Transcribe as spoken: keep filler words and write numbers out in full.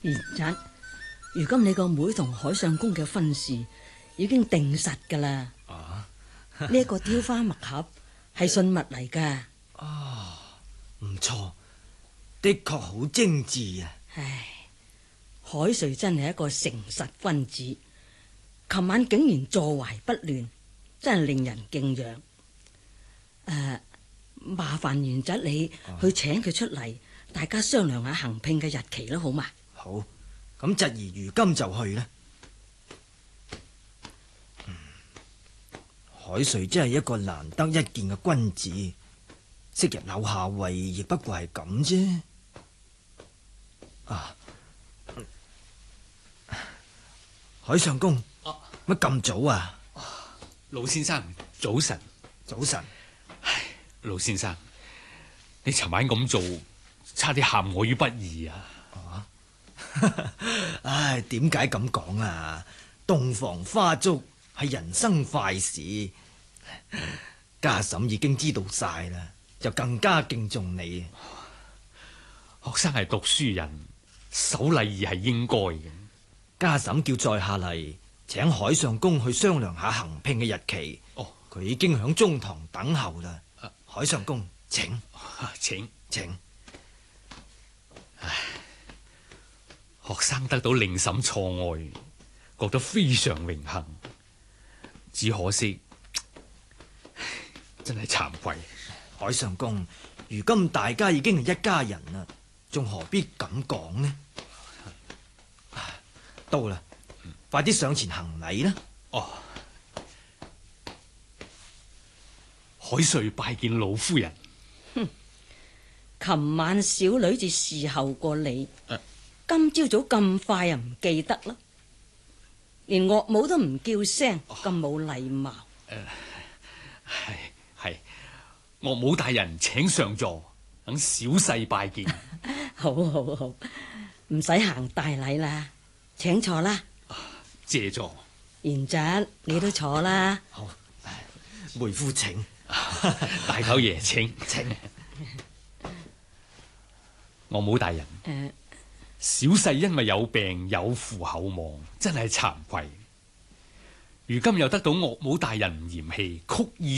賢侄，如今你個妹同海相公嘅婚事已經定實噶啦。 啊， 呢一個雕花墨盒係信物嚟噶。 啊，唔錯，的確好精緻啊。 唉，海瑞真係一個誠實君子，琴晚竟然坐懷不亂，真係令人敬仰。誒、呃，麻煩賢侄你去請佢出嚟，啊、大家商量下行聘嘅日期啦，好嘛？ 好，咁侄兒如今就去啦。嗯，海瑞真係一個難得一見嘅君子，昔日柳下惠亦不過係咁啫。啊，海相公，乜咁早啊？ 老先生，早晨。 早晨。 唉，老先生，你尋晚咁做，差啲陷我於不義啊！ 啊，唉，點解咁講啊？洞房花燭係人生快事，家嬸已經知道晒啦，就更加敬重你。 學生係讀書人，守禮儀係應該嘅。 家嬸叫在下嚟，請海相公去商量下行聘嘅日期。 哦， 佢已經響中堂等候啦。啊、海相公，請， 啊、請請。 唉，學生得到令嬸錯愛，覺得非常榮幸。只可惜，真係慚愧。 海相公，如今大家已經係一家人啦，仲何必咁講呢？到啦，嗯、快啲上前行禮啦！ 哦，海瑞拜見老夫人。 哼，琴晚小女子侍候過你， 啊、 今朝早咁快又唔記得啦，連岳母都唔叫聲，咁冇禮貌。 誒、啊，係係，岳母大人請上座，等小婿拜見。 好好好，唔使行大禮啦。請坐啦， 謝座。 賢侄，你都坐啦。 好，妹夫請， 大舅爺請請。 岳母大人，誒、 呃， 小婿因為有病有負厚望，真係慚愧。如今又得到岳母大人唔嫌棄，曲意